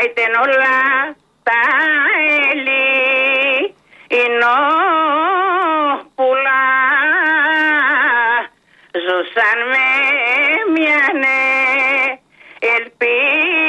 ήταν όλα τα έλλη, πουλά ζούσαν με μια ελπίδα.